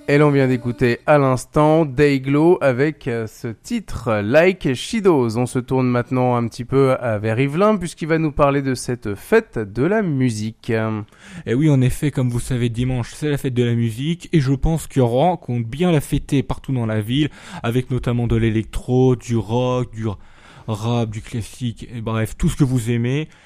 Et l'on vient d'écouter à l'instant Dayglow avec ce titre Like Shadows. On se tourne maintenant un petit peu vers Yvelin puisqu'il va nous parler de cette fête de la musique. Et oui, en effet, comme vous savez, dimanche, c'est la fête de la musique et je pense que Rouen compte bien la fêter partout dans la ville avec notamment de l'électro, du rock, du rap, du classique, et bref, tout ce que vous aimez.